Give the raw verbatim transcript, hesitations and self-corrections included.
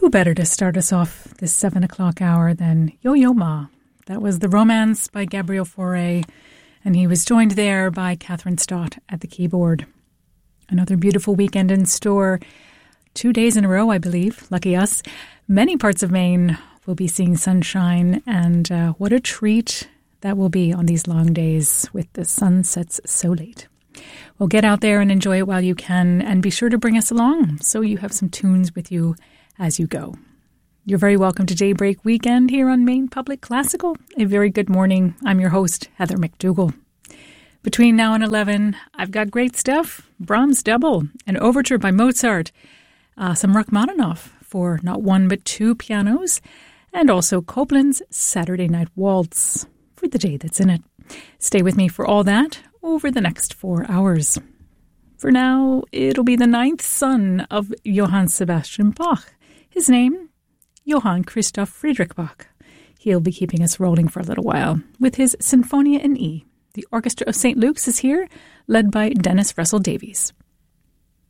Who better to start us off this seven o'clock hour than Yo-Yo Ma? That was The Romance by Gabriel Fauré, and he was joined there by Catherine Stott at the keyboard. Another beautiful weekend in store. Two days in a row, I believe. Lucky us. Many parts of Maine will be seeing sunshine, and uh, what a treat that will be on these long days with the sun sets so late. Well, get out there and enjoy it while you can, and be sure to bring us along so you have some tunes with you as you go. You're very welcome to Daybreak Weekend here on Maine Public Classical. A very good morning. I'm your host, Heather McDougall. Between now and eleven, I've got great stuff. Brahms Double, an overture by Mozart, uh, some Rachmaninoff for not one but two pianos, and also Copland's Saturday Night Waltz for the day that's in it. Stay with me for all that over the next four hours. For now, it'll be the ninth son of Johann Sebastian Bach. His name, Johann Christoph Friedrich Bach. He'll be keeping us rolling for a little while with his Sinfonia in E. The Orchestra of Saint Luke's is here, led by Dennis Russell Davies.